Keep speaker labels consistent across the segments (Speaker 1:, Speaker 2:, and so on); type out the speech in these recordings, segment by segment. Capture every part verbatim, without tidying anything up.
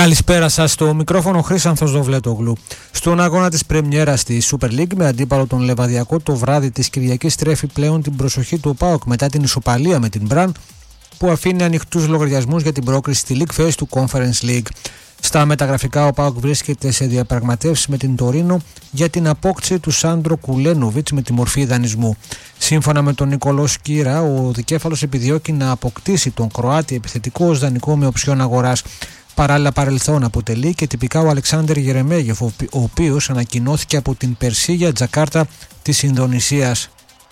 Speaker 1: Καλησπέρα σας, στο μικρόφωνο Χρήσανθος Δοβλέτογλου. Στον αγώνα της πρεμιέρας της Super League με αντίπαλο τον Λεβαδιακό το βράδυ της Κυριακής στρέφει πλέον την προσοχή του ΠΑΟΚ μετά την ισοπαλία με την Μπραν που αφήνει ανοιχτούς λογαριασμούς για την πρόκριση στη League Phase του Conference League. Στα μεταγραφικά ο ΠΑΟΚ βρίσκεται σε διαπραγματεύσεις με την Τωρίνο για την απόκτηση του Σάντρο Κουλένοβιτς με τη μορφή δανεισμού. Σύμφωνα με τον Νικολό Σκύρα, ο δικέφαλος επιδιώκει να αποκτήσει τον Κροάτι επιθετικό ως δανεικό με οψιόν αγοράς. Παράλληλα παρελθόν αποτελεί και τυπικά ο Αλεξάνδερ Γερεμέγεφ, ο οποίος ανακοινώθηκε από την Περσίγια Τζακάρτα της Ινδονησίας.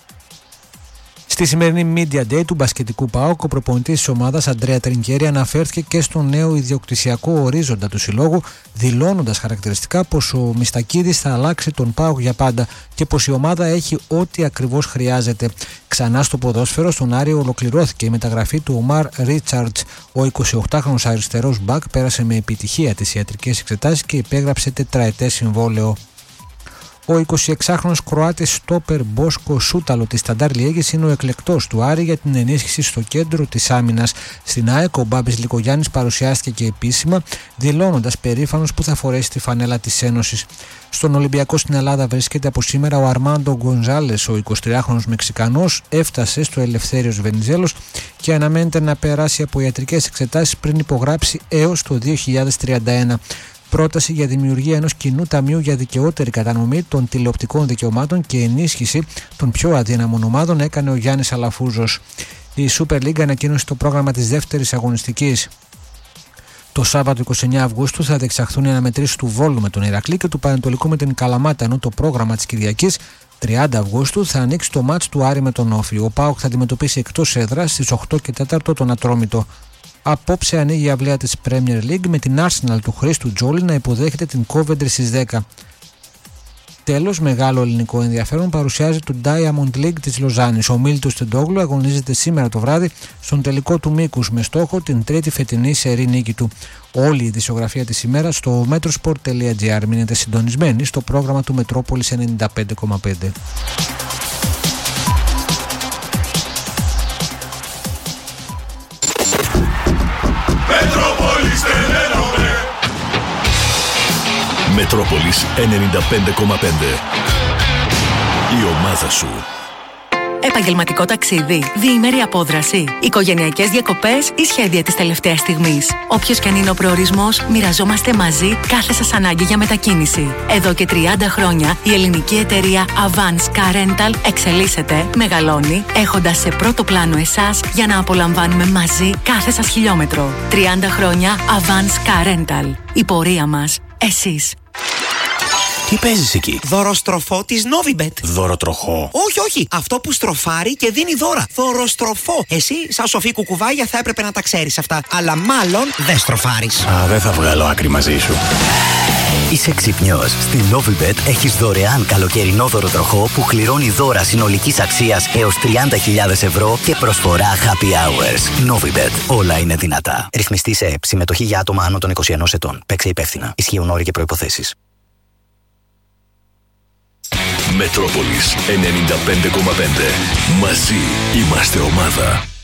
Speaker 1: Στη σημερινή Media Day του μπασκετικού ΠΑΟΚ, ο προπονητής της ομάδας Αντρέα Τρινκέρι αναφέρθηκε και στο νέο ιδιοκτησιακό ορίζοντα του συλλόγου, δηλώνοντας χαρακτηριστικά πως ο Μιστακίδης θα αλλάξει τον ΠΑΟΚ για πάντα και πως η ομάδα έχει ό,τι ακριβώς χρειάζεται. Ξανά στο ποδόσφαιρο, στον Άρη ολοκληρώθηκε η μεταγραφή του Ομάρ Ρίτσαρτς. Ο εικοσιοκτάχρονος αριστερός μπακ πέρασε με επιτυχία τις ιατρικές εξετάσεις και υπέγραψε τετραετές συμβόλαιο. Ο εικοσιεξάχρονος Κροάτης στόπερ Μπόσκο Σούταλο της Σταντάρ Λιέγης είναι ο εκλεκτός του Άρη για την ενίσχυση στο κέντρο της άμυνας. Στην ΑΕΚ ο Μπάμπης Λικογιάννης παρουσιάστηκε και επίσημα, δηλώνοντας περήφανος που θα φορέσει τη φανέλα της Ένωσης. Στον Ολυμπιακό στην Ελλάδα βρίσκεται από σήμερα ο Αρμάντο Γκονζάλες, ο εικοσιτριάχρονος Μεξικανός, έφτασε στο Ελευθέριος Βενιζέλος και αναμένεται να περάσει από ιατρικές εξετάσεις πριν υπογράψει έως το δύο χιλιάδες τριάντα ένα. Πρόταση για δημιουργία ενός κοινού ταμείου για δικαιότερη κατανομή των τηλεοπτικών δικαιωμάτων και ενίσχυση των πιο αδύναμων ομάδων έκανε ο Γιάννης Αλαφούζος. Η Super League ανακοίνωσε το πρόγραμμα της δεύτερης αγωνιστικής. Το Σάββατο εικοστή ενάτη Αυγούστου θα διεξαχθούν οι αναμετρήσεις του Βόλου με τον Ηρακλή και του Πανετολικού με την Καλαμάτα, ενώ το πρόγραμμα της Κυριακής τριάντα Αυγούστου θα ανοίξει το μάτς του Άρη με τον Όφη. Ο ΠΑΟΚ θα αντιμετωπίσει εκτός έδρας στις οκτώ και τέσσερα τον Ατρόμητο. Απόψε ανοίγει η αυλαία της Premier League με την Arsenal του Χρήστου Τζόλι να υποδέχεται την Coventry στις δέκα. Τέλος, μεγάλο ελληνικό ενδιαφέρον παρουσιάζει το Diamond League της Λοζάνης. Ο Μίλτος Τεντόγλου αγωνίζεται σήμερα το βράδυ στον τελικό του μήκους με στόχο την τρίτη φετινή σερή νίκη του. Όλη η δισογραφία της ημέρας στο metrosport τελεία gr. Μείνετε συντονισμένοι στο πρόγραμμα του Μετρόπολης ενενήντα πέντε κόμμα πέντε.
Speaker 2: Μετρόπολης ενενήντα πέντε κόμμα πέντε. Η ομάδα σου.
Speaker 3: Επαγγελματικό ταξίδι, διήμερη απόδραση, οικογενειακές διακοπές ή σχέδια της τελευταίας στιγμής. Όποιος και αν είναι ο προορισμός, μοιραζόμαστε μαζί κάθε σας ανάγκη για μετακίνηση. Εδώ και τριάντα χρόνια η ελληνική εταιρεία Avance Car Rental εξελίσσεται, μεγαλώνει, έχοντας σε πρώτο πλάνο εσάς για να απολαμβάνουμε μαζί κάθε σας χιλιόμετρο. τριάντα χρόνια Avance Car Rental. Η πορεία μας, εσείς.
Speaker 4: Τι παίζεις εκεί?
Speaker 5: Δωροστροφό της Novibet.
Speaker 4: Δωροτροχό?
Speaker 5: Όχι, όχι. Αυτό που στροφάρει και δίνει δώρα. Δωροστροφό. Εσύ, σαν σοφή κουκουβάγια, θα έπρεπε να τα ξέρεις αυτά. Αλλά μάλλον δεν στροφάρεις.
Speaker 4: Α, δεν θα βγάλω άκρη μαζί σου.
Speaker 6: Είσαι ξυπνιός. Στη Novibet έχεις δωρεάν καλοκαιρινό δωροτροχό που κληρώνει δώρα συνολικής αξίας έως τριάντα χιλιάδες ευρώ και προσφορά happy hours. Novibet. Όλα είναι δυνατά. Ρυθμιστή σε ΕΕΠ. Συμμετοχή για άτομα άνω των είκοσι ενός ετών. Παίξε υπεύθυνα. Ισχύουν όροι και προϋποθέσεις.
Speaker 2: Μετρόπολης ενενήντα πέντε κόμμα πέντε. Μαζί είμαστε ομάδα.